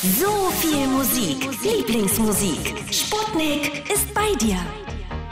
So viel Musik, Lieblingsmusik. Sputnik ist bei dir.